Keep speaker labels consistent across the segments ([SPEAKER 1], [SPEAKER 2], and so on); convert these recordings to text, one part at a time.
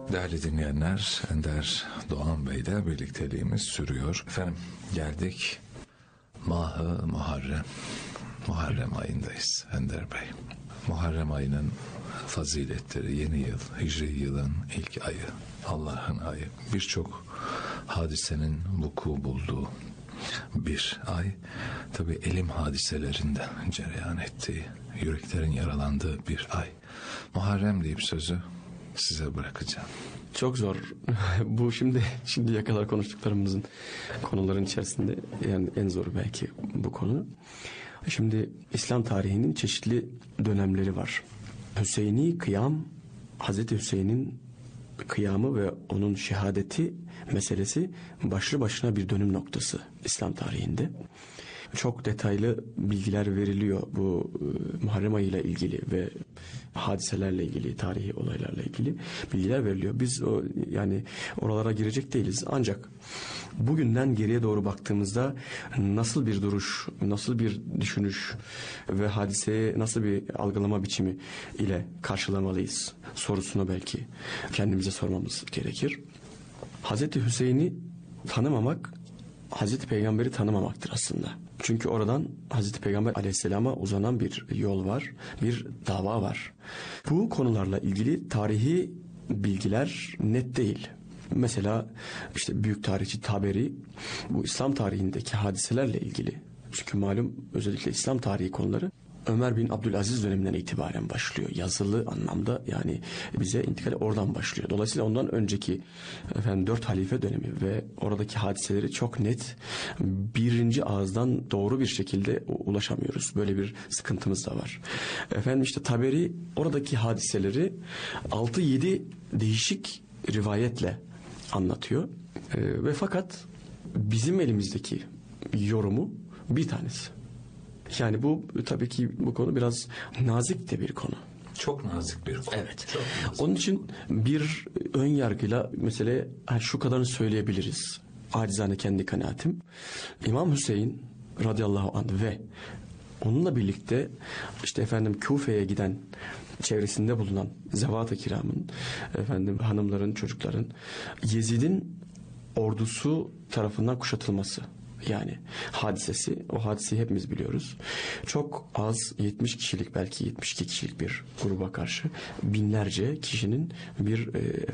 [SPEAKER 1] Değerli dinleyenler, Ender Doğan Bey ile birlikteliğimiz sürüyor. Efendim geldik Mah-ı Muharrem. Muharrem ayındayız Ender Bey. Muharrem ayının faziletleri, yeni yıl, Hicri yılın ilk ayı, Allah'ın ayı. Birçok hadisenin vuku bulduğu bir ay. Tabii elim hadiselerinde cereyan ettiği, yüreklerin yaralandığı bir ay. Muharrem deyip sözü size bırakacağım.
[SPEAKER 2] Çok zor. Bu şimdiye kadar konuştuklarımızın konuların içerisinde yani en zoru belki bu konu. Şimdi İslam tarihinin çeşitli dönemleri var. Hüseyini kıyam, Hazreti Hüseyin'in kıyamı ve onun şehadeti meselesi başlı başına bir dönüm noktası İslam tarihinde. Çok detaylı bilgiler veriliyor bu Muharrem ayı ile ilgili ve hadiselerle ilgili, tarihi olaylarla ilgili bilgiler veriliyor. Biz yani oralara girecek değiliz. Ancak bugünden geriye doğru baktığımızda nasıl bir duruş, nasıl bir düşünüş ve hadiseye nasıl bir algılama biçimi ile karşılamalıyız sorusunu belki kendimize sormamız gerekir. Hazreti Hüseyin'i tanımamak Hazreti Peygamber'i tanımamaktır aslında. Çünkü oradan Hazreti Peygamber Aleyhisselam'a uzanan bir yol var, bir dava var. Bu konularla ilgili tarihi bilgiler net değil. Mesela işte büyük tarihçi Taberi bu İslam tarihindeki hadiselerle ilgili, çünkü malum özellikle İslam tarihi konuları Ömer bin Abdülaziz döneminden itibaren başlıyor. Yazılı anlamda yani bize intikal oradan başlıyor. Dolayısıyla ondan önceki 4 halife dönemi ve oradaki hadiseleri çok net birinci ağızdan doğru bir şekilde ulaşamıyoruz. Böyle bir sıkıntımız da var. İşte Taberi oradaki hadiseleri 6-7 değişik rivayetle anlatıyor. Ve fakat bizim elimizdeki yorumu bir tanesi. Yani bu tabii ki bu konu biraz nazik de bir konu.
[SPEAKER 1] Çok nazik bir konu.
[SPEAKER 2] Evet.
[SPEAKER 1] Çok nazik.
[SPEAKER 2] Onun için bir ön yargıyla mesela şu kadarını söyleyebiliriz. Acizane kendi kanaatim. İmam Hüseyin radıyallahu anh ve onunla birlikte işte Küfe'ye giden, çevresinde bulunan zevat-ı kiramın, hanımların, çocukların Yezid'in ordusu tarafından kuşatılması. Yani hadisesi, o hadiseyi hepimiz biliyoruz. Çok az 70 kişilik belki 72 kişilik bir gruba karşı binlerce kişinin bir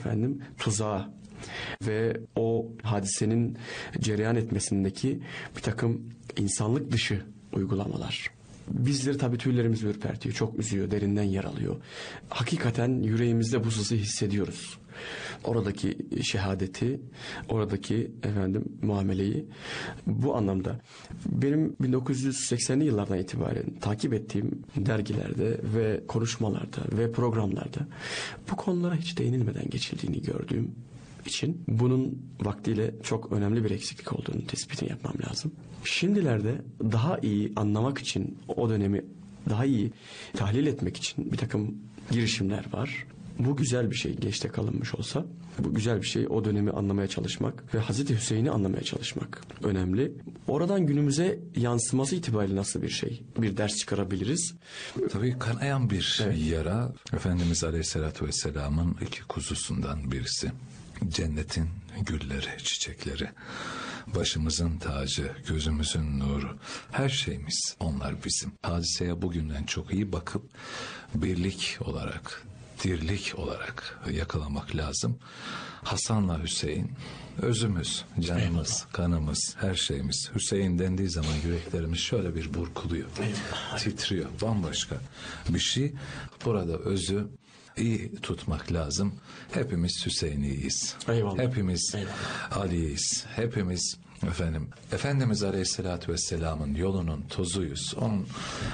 [SPEAKER 2] tuzağı ve o hadisenin cereyan etmesindeki bir takım insanlık dışı uygulamalar. Bizleri tabii tüylerimizi ürpertiyor, çok üzüyor, derinden yaralıyor. Hakikaten yüreğimizde bu sızı hissediyoruz. Oradaki şehadeti, oradaki muameleyi bu anlamda. Benim 1980'li yıllardan itibaren takip ettiğim dergilerde ve konuşmalarda ve programlarda bu konulara hiç değinilmeden geçildiğini gördüğüm için bunun vaktiyle çok önemli bir eksiklik olduğunu tespitini yapmam lazım. Şimdilerde daha iyi anlamak için o dönemi daha iyi tahlil etmek için bir takım girişimler var. Bu güzel bir şey, geçte kalınmış olsa. Bu güzel bir şey, o dönemi anlamaya çalışmak ve Hazreti Hüseyin'i anlamaya çalışmak önemli. Oradan günümüze yansıması itibariyle nasıl bir şey, bir ders çıkarabiliriz?
[SPEAKER 1] Tabii kanayan bir yara, Efendimiz Aleyhisselatü Vesselam'ın 2 kuzusundan birisi. Cennetin gülleri, çiçekleri, başımızın tacı, gözümüzün nuru, her şeyimiz onlar bizim. Hadiseye bugünden çok iyi bakıp birlik olarak, dirlik olarak yakalamak lazım. Hasan'la Hüseyin özümüz, canımız, kanımız, her şeyimiz. Hüseyin dendiği zaman yüreklerimiz şöyle bir burkuluyor, titriyor, bambaşka bir şey. Burada özü iyi tutmak lazım. Hepimiz Hüseyin'iyiz.
[SPEAKER 2] Eyvallah.
[SPEAKER 1] Hepimiz Ali'yiz. Hepimiz Efendimiz Aleyhisselatü Vesselam'ın yolunun tozuyuz. Onun